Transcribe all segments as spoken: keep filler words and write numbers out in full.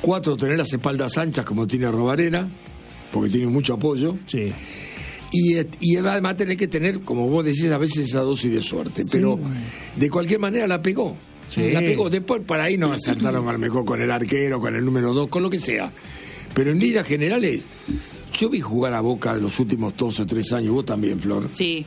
Cuatro, tener las espaldas anchas como tiene Arrobarena, porque tiene mucho apoyo. Sí. Y, y además tener que tener, como vos decís, a veces esa dosis de suerte. Pero sí, de cualquier manera la pegó. Sí. La pegó. Después para ahí no acertaron a lo mejor con el arquero, con el número dos, con lo que sea. Pero en líneas generales, yo vi jugar a Boca en los últimos dos o tres años, vos también, Flor. Sí.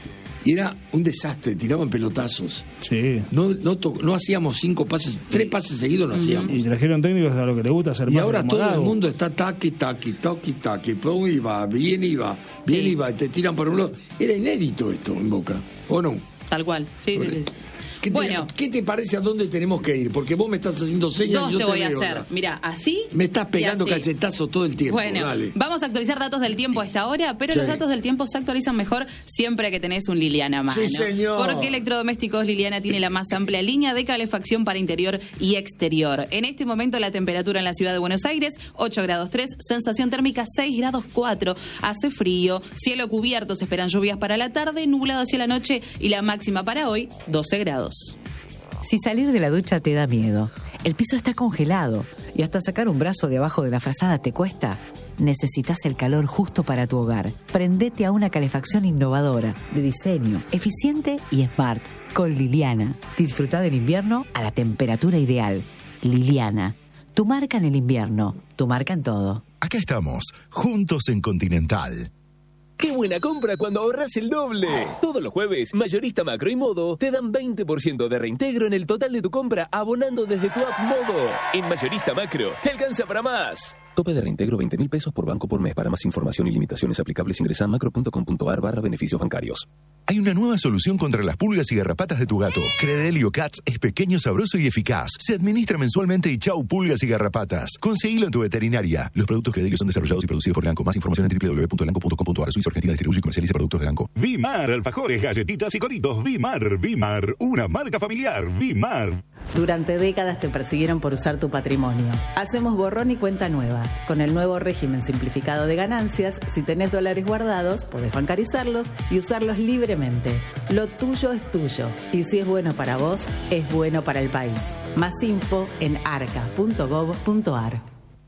Y era un desastre, tiraban pelotazos. Sí. No, no, to- no hacíamos cinco pases, tres pases seguidos no hacíamos. Y trajeron técnicos a lo que le gusta hacer Y más. ahora todo el mundo está taqui, taqui, taqui, taqui, pum, y va, bien y va, bien Sí. y va, te tiran por un lado. Era inédito esto en Boca, ¿o no? Tal cual. Sí, sí, sí. ¿Qué te, Bueno. ¿Qué te parece a dónde tenemos que ir? Porque vos me estás haciendo señas Dos y yo te te voy a veo hacer. otra. Mira, así. Me estás pegando y así. cachetazos todo el tiempo. Bueno, Dale. vamos a actualizar datos del tiempo a esta hora, pero Sí. los datos del tiempo se actualizan mejor siempre que tenés un Liliana a mano. Sí, señor. Porque Electrodomésticos Liliana tiene la más amplia línea de calefacción para interior y exterior. En este momento la temperatura en la ciudad de Buenos Aires, ocho grados tres, sensación térmica seis grados cuatro. Hace frío, cielo cubierto, se esperan lluvias para la tarde, nublado hacia la noche y la máxima para hoy, doce grados. Si salir de la ducha te da miedo, el piso está congelado y hasta sacar un brazo de abajo de la frazada te cuesta, necesitas el calor justo para tu hogar. Prendete a una calefacción innovadora, de diseño, eficiente y smart, con Liliana. Disfruta del invierno a la temperatura ideal. Liliana, tu marca en el invierno, tu marca en todo. Acá estamos, juntos en Continental. ¡Qué buena compra cuando ahorras el doble! Todos los jueves, Mayorista Macro y Modo te dan veinte por ciento de reintegro en el total de tu compra abonando desde tu app Modo. En Mayorista Macro, te alcanza para más. Tope de reintegro veinte mil pesos por banco por mes. Para más información y limitaciones aplicables ingresa a macro.com.ar barra beneficios bancarios. Hay una nueva solución contra las pulgas y garrapatas de tu gato. Credelio Cats es pequeño, sabroso y eficaz. Se administra mensualmente y chau pulgas y garrapatas. Conseguilo en tu veterinaria. Los productos Credelio son desarrollados y producidos por Lanco. Más información en doble u doble u doble u punto lanco punto com punto a r. Suiza Argentina distribuye y comercializa productos de Lanco. Vimar, alfajores, galletitas y coritos. Vimar, Vimar, una marca familiar. Vimar. Durante décadas te persiguieron por usar tu patrimonio. Hacemos borrón y cuenta nueva. Con el nuevo régimen simplificado de ganancias, si tenés dólares guardados, podés bancarizarlos y usarlos libremente. Lo tuyo es tuyo. Y si es bueno para vos, es bueno para el país. Más info en arca punto gob punto ar.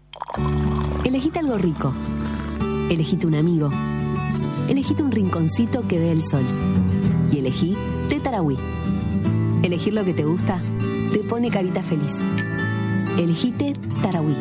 Elegite algo rico. Elegite un amigo. Elegite un rinconcito que dé el sol. Y elegí Té Tarahui. Elegir lo que te gusta te pone carita feliz. Elegite Tarahui.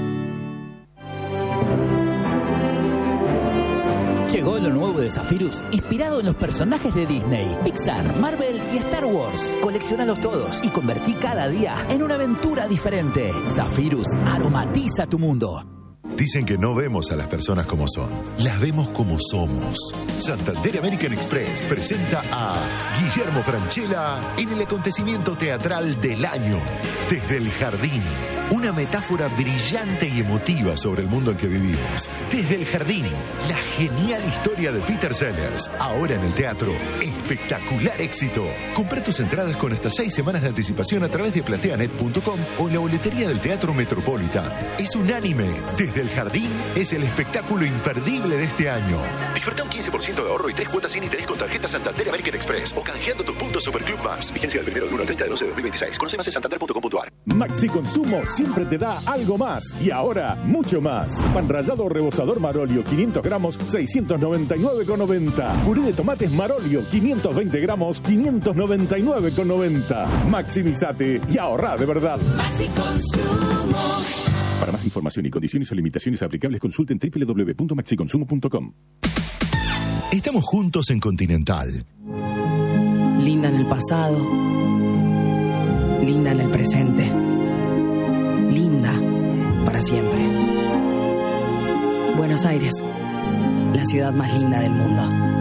Llegó lo nuevo de Zephyrus, inspirado en los personajes de Disney, Pixar, Marvel y Star Wars. Colecciónalos todos y convertí cada día en una aventura diferente. Zephyrus aromatiza tu mundo. Dicen que no vemos a las personas como son, las vemos como somos. Santander American Express presenta a Guillermo Francella en el acontecimiento teatral del año, Desde el Jardín. Una metáfora brillante y emotiva sobre el mundo en que vivimos. Desde el Jardín, la genial historia de Peter Sellers. Ahora en el teatro, espectacular éxito. Comprá tus entradas con hasta seis semanas de anticipación a través de plateanet punto com o en la boletería del Teatro Metropolitan. Es unánime. Desde el Jardín es el espectáculo imperdible de este año. Disfruta un quince por ciento de ahorro y tres cuotas sin interés con tarjeta Santander American Express o canjeando tus puntos Superclub Más. Vigencia del primero de uno al treinta de once de dos mil veintiséis. Conoce más en santander punto com punto ar. Maxi Consumo siempre te da algo más. Y ahora, mucho más. Pan rallado rebozador Marolio, quinientos gramos, seiscientos noventa y nueve con noventa. Puré de tomates Marolio, quinientos veinte gramos, quinientos noventa y nueve con noventa. Maximizate y ahorrá de verdad. Maxi Consumo. Para más información y condiciones o limitaciones aplicables, consulten doble u doble u doble u punto maxi consumo punto com. Estamos juntos en Continental. Linda en el pasado. Linda en el presente. Linda para siempre. Buenos Aires, la ciudad más linda del mundo.